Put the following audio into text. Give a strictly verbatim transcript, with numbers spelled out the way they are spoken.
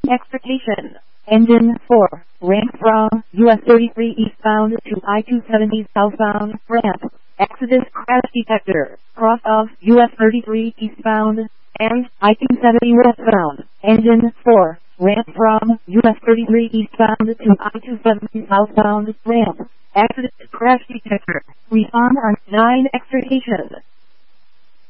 Extrication. Engine four. Ramp from U S thirty-three eastbound to I two seventy southbound. Ramp. Exodus crash detector. Cross of U S thirty-three eastbound and I two seventy westbound. Engine four. Ramp from U S thirty-three eastbound to I two seventy southbound. Ramp. Exodus crash detector. Respond on nine extrication.